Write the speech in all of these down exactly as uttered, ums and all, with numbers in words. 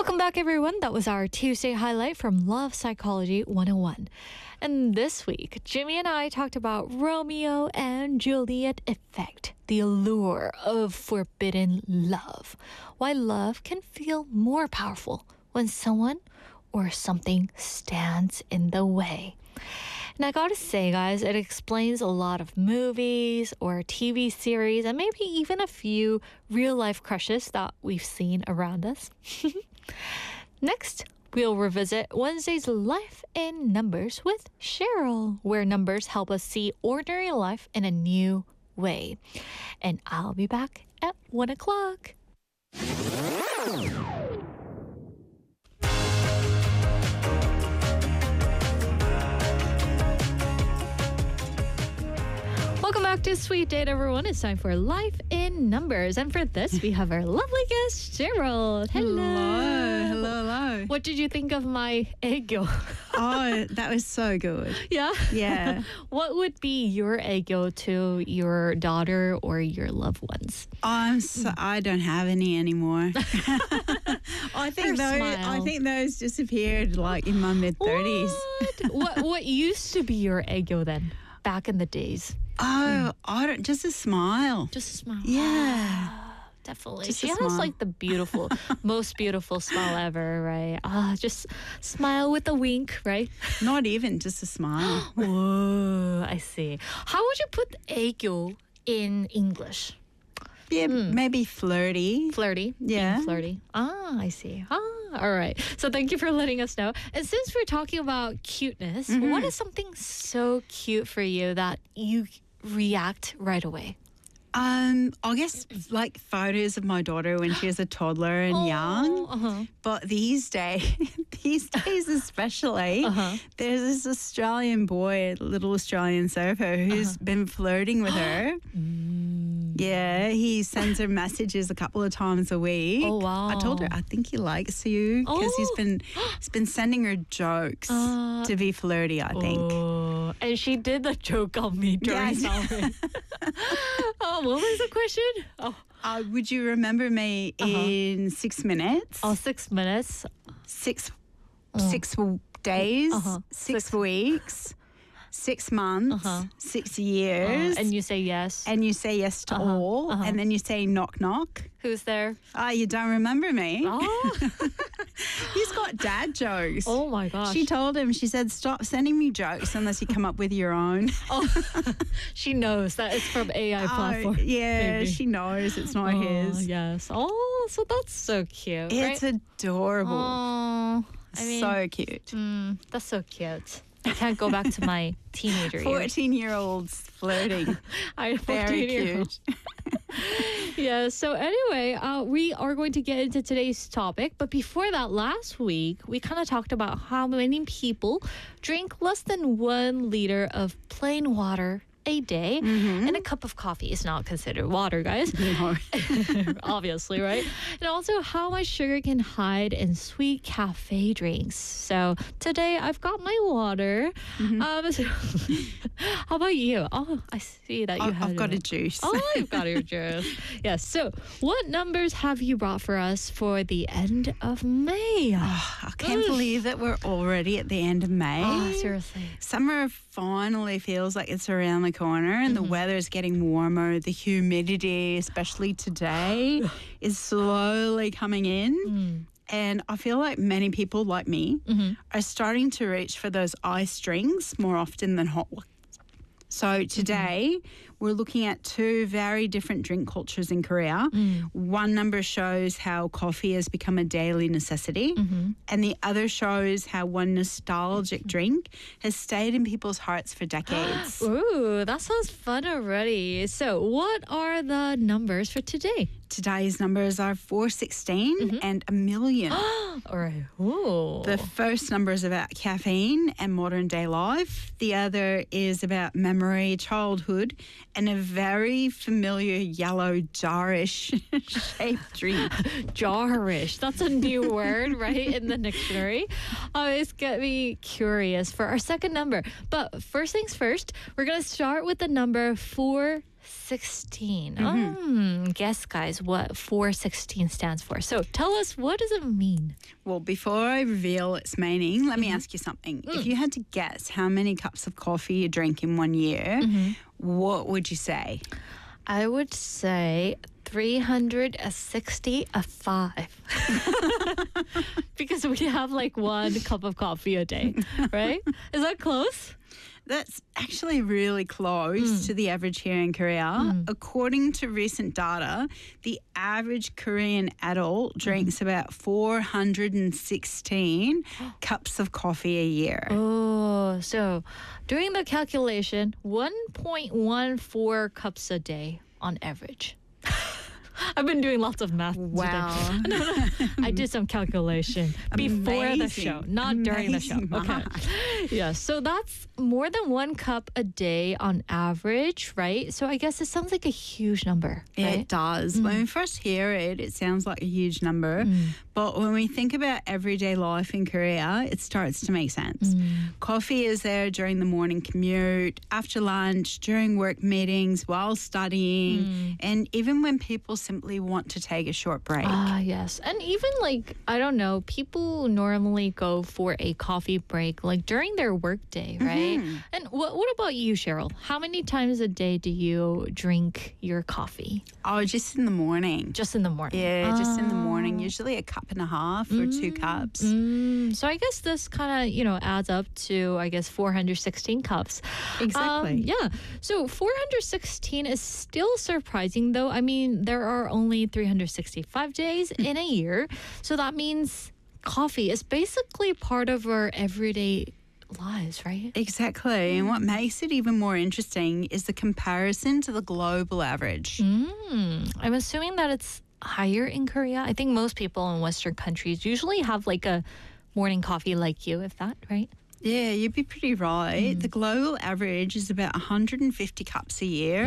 Welcome back, everyone. That was our Tuesday highlight from Love Psychology one oh one. And this week, Jimmy and I talked about Romeo and Juliet effect, the allure of forbidden love. Why love can feel more powerful when someone or something stands in the way. And I gotta say, guys, it explains a lot of movies or T V series and maybe even a few real-life crushes that we've seen around us. Next, we'll revisit Wednesday's Life in Numbers with Cheryl, where numbers help us see ordinary life in a new way. And I'll be back at one o'clock. Welcome back to Sweet Date, everyone. It's time for Life in Numbers. And for this, we have our lovely guest, Cheryl. Hello. Hello. Hello, hello. What did you think of my egg yolk? Oh, that was so good. Yeah? Yeah. What would be your egg yolk to your daughter or your loved ones? I'm so, I don't have any anymore. I think Her those smile. I think those disappeared like in my mid thirties. What? what? What used to be your egg yolk then, back in the days? Oh, I don't just a smile. Just a smile. Yeah. Ah, definitely. Just she a has smile. like the beautiful, most beautiful smile ever, right? Ah, just smile with a wink, right? Not even just a smile. Whoa, I see. How would you put egg yolk in English? Yeah, maybe flirty. Flirty. Yeah. Being flirty. Ah, I see. Ah, all right. So thank you for letting us know. And since we're talking about cuteness, what is something so cute for you that you react right away? Um, I guess like photos of my daughter when she was a toddler and young. Uh-huh. But these days, these days especially, Uh-huh. there's this Australian boy, little Australian surfer, who's been flirting with her. Yeah, he sends her messages a couple of times a week. Oh, wow. I told her I think he likes you because he's Oh. been he's been sending her jokes Uh, to be flirty. I think. Oh, and she did the joke on me during Yes. summer. Oh, what was the question? Oh, Uh, would you remember me in six minutes? oh six minutes. six six w- days, Uh-huh. six, Six- weeks, six months, Uh-huh. six Uh, years, and you say yes. and you say yes to Uh-huh, all, uh-huh. and then you say knock knock. Who's there? Ah, you don't remember me? Oh, He's got dad jokes. oh my gosh. She told him, she said, stop sending me jokes unless you come up with your own. Oh, she knows that it's from A I Oh, platform. yeah, maybe. she knows it's not Oh, his. yes. Oh, so that's so cute. It's right? adorable. Oh, I mean, so cute. mm, that's so cute. I can't go back to my teenager years. fourteen-year-olds flirting. I'm Very fourteen year old. cute. Yeah, so anyway, uh, we are going to get into today's topic. But before that, last week, we kind of talked about how many people drink less than one liter of plain water a day. And a cup of coffee is not considered water, guys. No. Obviously, right? And also how much sugar can hide in sweet cafe drinks. So today I've got my water. Um, so how about you? Oh, I see that you I- have I've got it. a juice. Oh, you've got your juice. Yes. So, what numbers have you brought for us for the end of May? I can't believe that we're already at the end of May. Oh, seriously. Summer finally feels like it's around the corner and the weather is getting warmer. The humidity, especially today, is slowly coming in. And I feel like many people like me are starting to reach for those ice drinks more often than hot ones. So today we're looking at two very different drink cultures in Korea. One number shows how coffee has become a daily necessity, and the other shows how one nostalgic drink has stayed in people's hearts for decades. Ooh, that sounds fun already. So, what are the numbers for today? Today's numbers are four sixteen and a million. All right. Ooh. The first number is about caffeine and modern day life. The other is about memory, childhood, and a very familiar yellow jarish shaped drink. Jarish. That's a new word, right, in the dictionary. Uh, it's got me curious for our second number. But first things first, we're going to start with the number four sixteen. Mm-hmm. Um, guess, guys, what four sixteen stands for. So tell us, what does it mean? Well, before I reveal its meaning, let me Mm-hmm. ask you something. Mm. If you had to guess how many cups of coffee you drink in one year, Mm-hmm. what would you say? I would say three hundred sixty-five. Because we have like one cup of coffee a day, right? Is that close? That's actually really close Mm. to the average here in Korea. According to recent data, the average Korean adult drinks about four hundred sixteen cups of coffee a year. Oh, so doing the calculation, one point one four cups a day on average. I've been doing lots of math Wow. today. I did some calculation before the Amazing. show, not during the show. Amazing Okay. Yeah, so that's more than one cup a day on average, right? So I guess it sounds like a huge number, It right? does. When we first hear it, it sounds like a huge number. But when we think about everyday life in Korea, it starts to make sense. Coffee is there during the morning commute, after lunch, during work meetings, while studying, and even when people simply want to take a short break. Ah, yes. And even like, I don't know, people normally go for a coffee break like during their workday, right? And what, what about you, Cheryl? How many times a day do you drink your coffee? Oh, just in the morning. Just in the morning? Yeah, just in the morning. Usually a cup and a half or two cups. Mm, so I guess this kind of, you know, adds up to, I guess, four hundred sixteen cups. Exactly. Um, yeah. So four hundred sixteen is still surprising, though. I mean, there are only three hundred sixty-five days in a year. So that means coffee is basically part of our everyday lives, right? Exactly. And what makes it even more interesting is the comparison to the global average. Mm, I'm assuming that it's higher in Korea. I think most people in Western countries usually have like a morning coffee like you, if that, right? Yeah, you'd be pretty right. The global average is about one hundred fifty cups a year.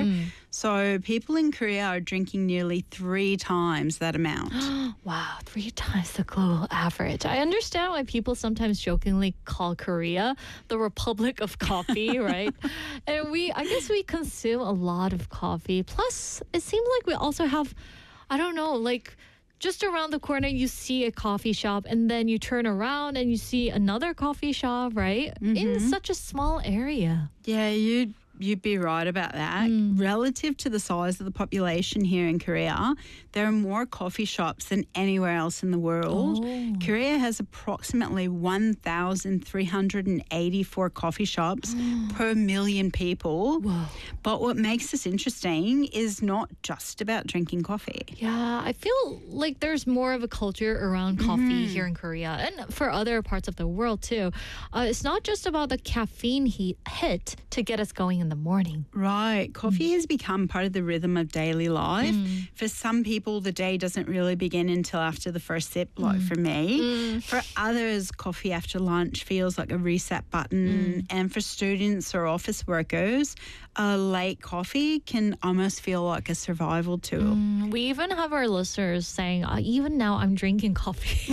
So people in Korea are drinking nearly three times that amount. Wow, three times the global average. I understand why people sometimes jokingly call Korea the Republic of Coffee, right? And we, I guess we consume a lot of coffee. Plus, it seems like we also have, I don't know, like just around the corner, you see a coffee shop and then you turn around and you see another coffee shop, right? In such a small area. Yeah, you'd you'd be right about that. Relative to the size of the population here in Korea, there are more coffee shops than anywhere else in the world. Oh. Korea has approximately one thousand three hundred eighty-four coffee shops per million people. Whoa. But what makes this interesting is not just about drinking coffee. Yeah, I feel like there's more of a culture around coffee here in Korea and for other parts of the world too. Uh, it's not just about the caffeine heat hit to get us going in the morning. Right. Coffee has become part of the rhythm of daily life. For some people, the day doesn't really begin until after the first sip, like for me. For others, coffee after lunch feels like a reset button. And for students or office workers, a late coffee can almost feel like a survival tool. Mm, we even have our listeners saying, uh, even now I'm drinking coffee.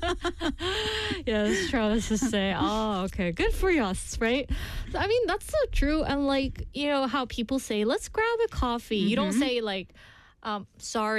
Yes, Travis to say, oh, okay, good for us, right? I mean, that's so true. And like, you know, how people say, let's grab a coffee. You don't say like, um, sorry.